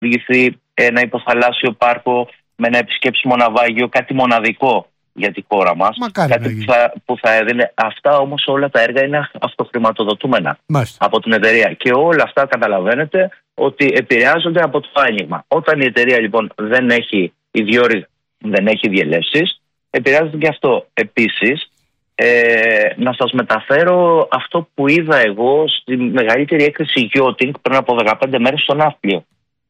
δημιουργηθεί ένα υποθαλάσσιο πάρκο με ένα επισκέψιμο ναυάγιο, κάτι μοναδικό για τη χώρα μας. Κάτι που θα έδινε. Αυτά όμως όλα τα έργα είναι αυτοχρηματοδοτούμενα από την εταιρεία. Και όλα αυτά καταλαβαίνετε ότι επηρεάζονται από το άνοιγμα. Όταν η εταιρεία λοιπόν η διόρυγα δεν έχει διελεύσεις, επηρεάζεται και αυτό. Επίσης, να σας μεταφέρω αυτό που είδα εγώ στη μεγαλύτερη έκθεση yachting πριν από 15 μέρες στο Ναύπλιο.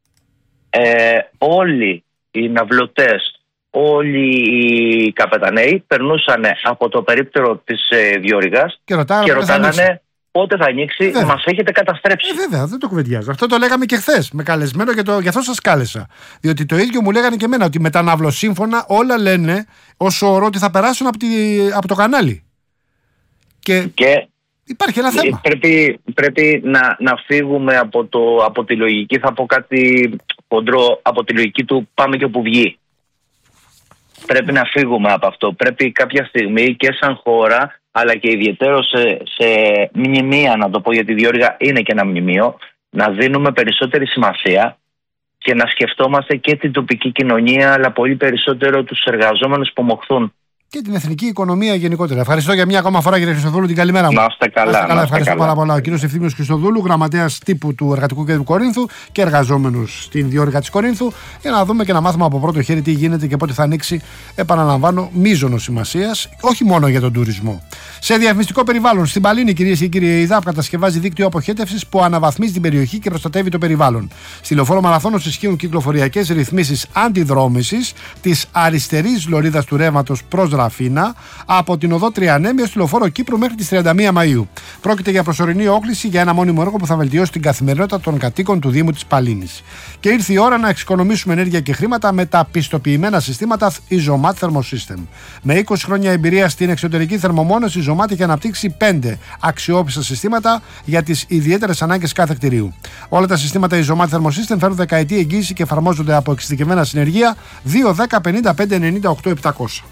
Όλοι οι ναυλωτές, όλοι οι καπεταναίοι περνούσαν από το περίπτερο της διόρυγας και ρωτάγανε πότε θα ανοίξει, μας έχετε καταστρέψει. Βέβαια, δεν το κουβεντιάζω. Αυτό το λέγαμε και χθες με καλεσμένο και γι' αυτό σας κάλεσα. Διότι το ίδιο μου λέγανε και εμένα, ότι με τα ναυλοσύμφωνα όλα λένε ως όρο ότι θα περάσουν από το κανάλι. Και υπάρχει ένα θέμα. Πρέπει να φύγουμε από τη λογική, θα πω κάτι χοντρό, από τη λογική του πάμε και όπου βγει. Πρέπει να φύγουμε από αυτό. Πρέπει κάποια στιγμή και σαν χώρα, αλλά και ιδιαίτερο σε μνημεία, να το πω, γιατί η διόρυγα είναι και ένα μνημείο, να δίνουμε περισσότερη σημασία και να σκεφτόμαστε και την τοπική κοινωνία, αλλά πολύ περισσότερο τους εργαζόμενους που μοχθούν. Και την εθνική οικονομία γενικότερα. Ευχαριστώ για μια ακόμα φορά, κύριε Χριστοδούλου, την καλημέρα μου. Να είστε καλά. Ευχαριστώ πάρα πολλά. Ο κύριος Ευθύμιος Χριστοδούλου, γραμματέας τύπου του Εργατικού Κέντρου Κορίνθου και εργαζόμενος στην διόρυγα της Κορίνθου, για να δούμε και να μάθουμε από πρώτο χέρι τι γίνεται και πότε θα ανοίξει, επαναλαμβάνω, μείζωνος σημασίας, όχι μόνο για τον τουρισμό. Σε διαφημιστικό περιβάλλον, στην Παλίνη, κυρίες και κύριοι, η ΕΙΔΑΠ κατασκευάζει δίκτυο αποχέτευσης που αναβαθμίζει την περιοχή και προστατεύει το περιβάλλον. Στη Λεωφόρο Μαραθώνος ισχύουν κυκλοφοριακές ρυθμίσεις αντιδρόμησης της αριστερής λωρίδας του ρεύματος προς Ραφίνα από την οδό Τριανέμια στη Λεωφόρο Κύπρου μέχρι τις 31 Μαΐου. Πρόκειται για προσωρινή όχληση για ένα μόνιμο έργο που θα βελτιώσει την καθημερινότητα των κατοίκων του Δήμου της Παλίνης. Και ήρθε η ώρα να εξοικονομήσουμε ενέργεια και χρήματα με τα πιστοποιημένα συστήματα Isomat Thermosystem. Με 20 χρόνια εμπειρία στην εξωτερική θερμομόνωση, η Isomat έχει αναπτύξει 5 αξιόπιστα συστήματα για τις ιδιαίτερες ανάγκες κάθε κτηρίου. Όλα τα συστήματα Isomat Thermosystem φέρουν δεκαετή εγγύηση και εφαρμόζονται από εξειδικευμένα συνεργεία 2, 10, 55, 98, 700.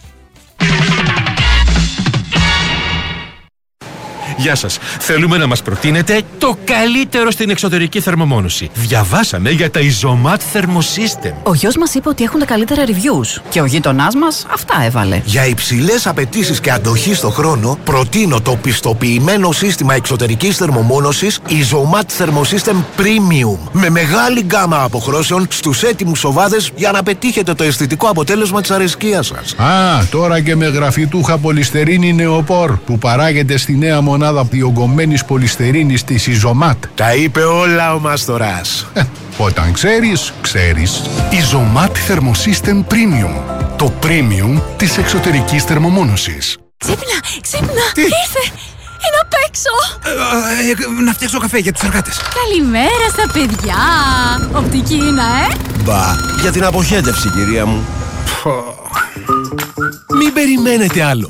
Γεια σας. Θέλουμε να μας προτείνετε το καλύτερο στην εξωτερική θερμομόνωση. Διαβάσαμε για τα Isomat Thermosystem. Ο γιος μας είπε ότι έχουν τα καλύτερα reviews και ο γείτονάς μας αυτά έβαλε. Για υψηλές απαιτήσεις και αντοχή στο χρόνο, προτείνω το πιστοποιημένο σύστημα εξωτερικής θερμομόνωσης Isomat Thermosystem Premium. Με μεγάλη γκάμα αποχρώσεων στους έτοιμους σοβάδες για να πετύχετε το αισθητικό αποτέλεσμα της αρεσκίας σας. Τώρα και με γραφιτούχα πολυστερίνη νεοπόρ που παράγεται στη νέα μονάδα διογκωμένης πολυστερίνης της Isomat. Τα είπε όλα ο Μαστοράς. Όταν ξέρεις, ξέρεις. Isomat Thermosystem Premium. Το premium της εξωτερικής θερμομόνωσης. Ξύπνα! Ήρθε! Είναι απ' έξω! Να φτιάξω καφέ για τους εργάτες. Καλημέρα στα παιδιά! Οπτική είναι, Μπα, για την αποχέτευση, κυρία μου. Μην περιμένετε άλλο.